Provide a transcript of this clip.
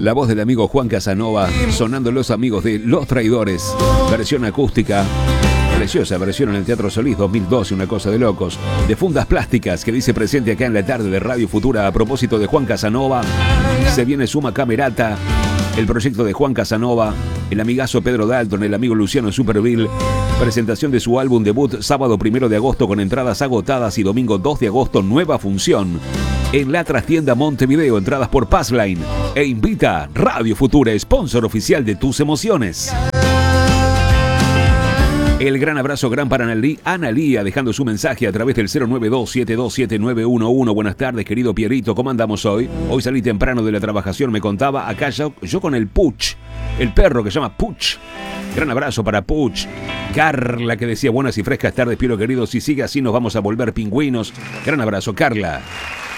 La voz del amigo Juan Casanova, sonando Los Amigos de Los Traidores, versión acústica. Preciosa versión en el Teatro Solís 2012, una cosa de locos. De Fundas Plásticas, que dice presente acá en la tarde de Radio Futura a propósito de Juan Casanova. Se viene Suma Camerata, el proyecto de Juan Casanova, el amigazo Pedro Dalton, el amigo Luciano Superville. Presentación de su álbum debut sábado 1 de agosto con entradas agotadas y domingo 2 de agosto nueva función. En la trastienda Montevideo, entradas por Passline. E invita Radio Futura, sponsor oficial de tus emociones. El gran abrazo gran para Analía, dejando su mensaje a través del 092-727-911. Buenas tardes, querido Pierrito, ¿cómo andamos hoy? Hoy salí temprano de la trabajación, me contaba, acá yo con el Puch, el perro que se llama Puch. Gran abrazo para Puch. Carla, que decía buenas y frescas tardes, Piero querido, si sigue así nos vamos a volver pingüinos. Gran abrazo, Carla.